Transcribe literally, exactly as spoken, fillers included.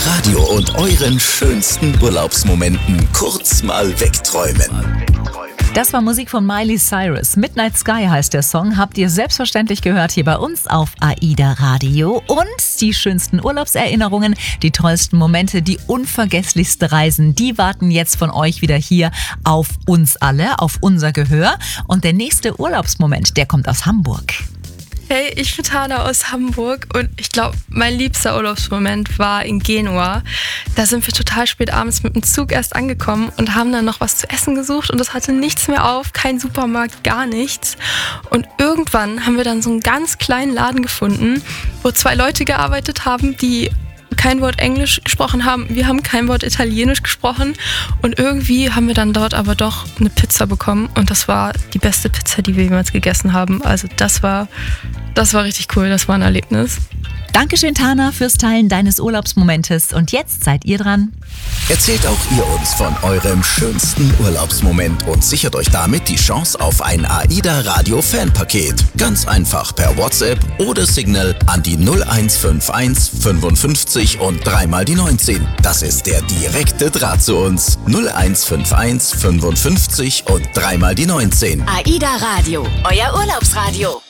Radio und euren schönsten Urlaubsmomenten kurz mal wegträumen. Das war Musik von Miley Cyrus. Midnight Sky heißt der Song. Habt ihr selbstverständlich gehört hier bei uns auf AIDA Radio. Und die schönsten Urlaubserinnerungen, die tollsten Momente, die unvergesslichsten Reisen, die warten jetzt von euch wieder hier auf uns alle, auf unser Gehör. Und der nächste Urlaubsmoment, der kommt aus Hamburg. Hey, ich bin Tana aus Hamburg und ich glaube, mein liebster Urlaubsmoment war in Genua. Da sind wir total spät abends mit dem Zug erst angekommen und haben dann noch was zu essen gesucht und es hatte nichts mehr auf, kein Supermarkt, gar nichts. Und irgendwann haben wir dann so einen ganz kleinen Laden gefunden, wo zwei Leute gearbeitet haben, die kein Wort Englisch gesprochen haben, wir haben kein Wort Italienisch gesprochen und irgendwie haben wir dann dort aber doch eine Pizza bekommen und das war die beste Pizza, die wir jemals gegessen haben. Also das war, das war richtig cool, das war ein Erlebnis. Dankeschön, Tana, fürs Teilen deines Urlaubsmomentes. Und jetzt seid ihr dran. Erzählt auch ihr uns von eurem schönsten Urlaubsmoment und sichert euch damit die Chance auf ein AIDA Radio Fanpaket. Ganz einfach per WhatsApp oder Signal an die null eins fünf eins fünfundfünfzig und dreimal die neunzehn. Das ist der direkte Draht zu uns. null eins fünf eins fünfundfünfzig und dreimal die neunzehn. AIDA Radio, euer Urlaubsradio.